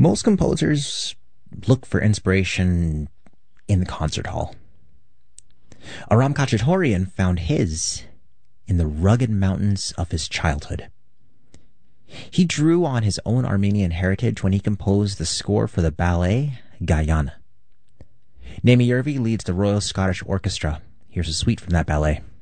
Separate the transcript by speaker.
Speaker 1: Most composers look for inspiration in the concert hall. Aram Khachaturian found his in the rugged mountains of his childhood. He drew on his own Armenian heritage when he composed the score for the ballet Gayane. Naimi Yervi leads the Royal Scottish Orchestra. Here's a suite from that ballet.